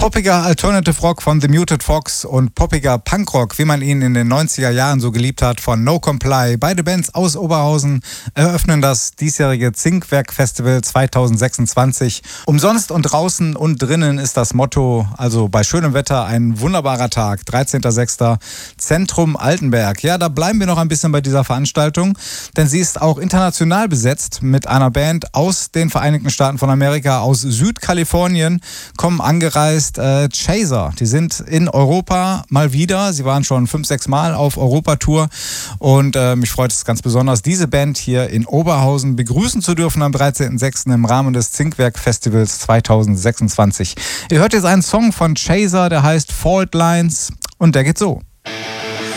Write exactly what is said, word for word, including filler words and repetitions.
Poppiger Alternative Rock von The Muted Fox und poppiger Punkrock, wie man ihn in den neunziger Jahren so geliebt hat, von No Comply. Beide Bands aus Oberhausen eröffnen das diesjährige Zinkwerk-Festival zwanzig sechsundzwanzig. Umsonst und draußen und drinnen ist das Motto, also bei schönem Wetter ein wunderbarer Tag. dreizehnter sechster Zentrum Altenberg. Ja, da bleiben wir noch ein bisschen bei dieser Veranstaltung, denn sie ist auch international besetzt mit einer Band aus den Vereinigten Staaten von Amerika, aus Südkalifornien, kommen angereist äh, Chaser. Die sind in Europa mal wieder. Sie waren schon fünf, sechs Mal auf Europatour und äh, mich freut es ganz besonders, diese Band hier in Oberhausen begrüßen zu dürfen am dreizehnten sechsten im Rahmen des Zinkwerk-Festivals zwanzig sechsundzwanzig. Ihr hört jetzt einen Song von Chaser, der heißt Fault Lines und der geht so.